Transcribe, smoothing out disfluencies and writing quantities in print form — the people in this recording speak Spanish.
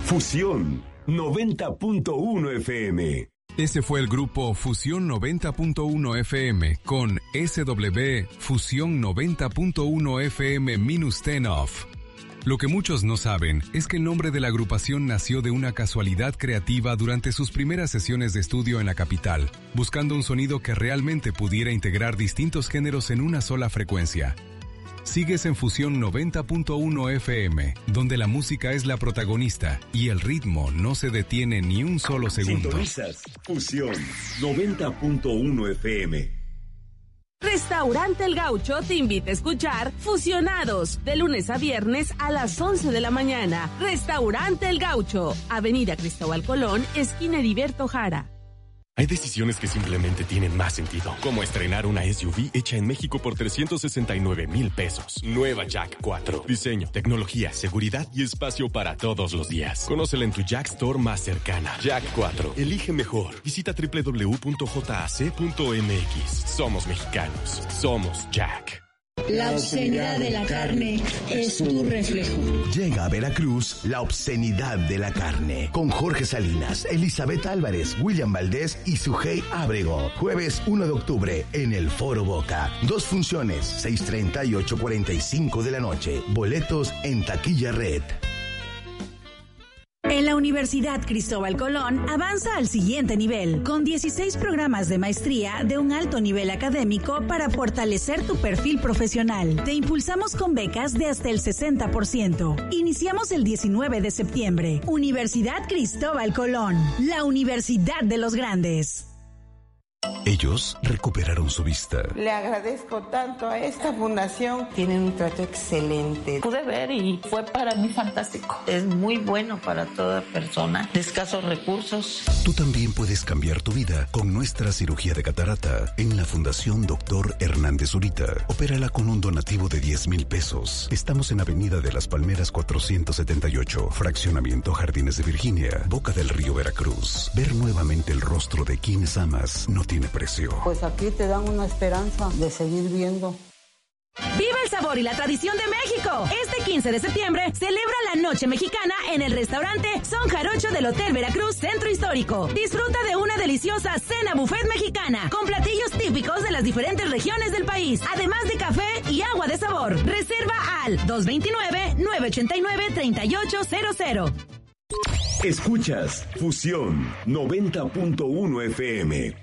Fusión 90.1 FM. Ese fue el grupo Fusión 90.1 FM con SW Fusión 90.1 FM -10 off. Lo que muchos no saben es que el nombre de la agrupación nació de una casualidad creativa durante sus primeras sesiones de estudio en la capital, buscando un sonido que realmente pudiera integrar distintos géneros en una sola frecuencia. Sigues en Fusión 90.1 FM, donde la música es la protagonista y el ritmo no se detiene ni un solo segundo. Sintonizas Fusión 90.1 FM. Restaurante El Gaucho te invita a escuchar Fusionados, de lunes a viernes a las 11 de la mañana. Restaurante El Gaucho, Avenida Cristóbal Colón, esquina Heriberto Jara. Hay decisiones que simplemente tienen más sentido, como estrenar una SUV hecha en México por 369,000 pesos. Nueva Jack 4. Diseño, tecnología, seguridad y espacio para todos los días. Conócela en tu Jack Store más cercana. Jack 4. Elige mejor. Visita www.jac.mx. Somos mexicanos. Somos Jack. La obscenidad de la carne es tu reflejo. Llega a Veracruz la obscenidad de la carne con Jorge Salinas, Elizabeth Álvarez, William Valdés y Sujei Ábrego. Jueves 1 de octubre en el Foro Boca. 2 funciones, 6:30 y 8:45 de la noche. Boletos en Taquilla Red. En la Universidad Cristóbal Colón avanza al siguiente nivel, con 16 programas de maestría de un alto nivel académico para fortalecer tu perfil profesional. Te impulsamos con becas de hasta el 60%. Iniciamos el 19 de septiembre. Universidad Cristóbal Colón, la Universidad de los Grandes. Ellos recuperaron su vista. Le agradezco tanto a esta fundación. Tienen un trato excelente. Pude ver y fue para mí fantástico. Es muy bueno para toda persona de escasos recursos. Tú también puedes cambiar tu vida con nuestra cirugía de catarata en la Fundación Dr. Hernández Zurita. Opérala con un donativo de 10,000 pesos. Estamos en Avenida de las Palmeras 478, Fraccionamiento Jardines de Virginia, Boca del Río, Veracruz. Ver nuevamente el rostro de quienes amas no tiene precio. Pues aquí te dan una esperanza de seguir viendo. ¡Viva el sabor y la tradición de México! Este 15 de septiembre celebra la Noche Mexicana en el restaurante Son Jarocho del Hotel Veracruz Centro Histórico. Disfruta de una deliciosa cena buffet mexicana con platillos típicos de las diferentes regiones del país, además de café y agua de sabor. Reserva al 229-989-3800. Escuchas Fusión 90.1 FM.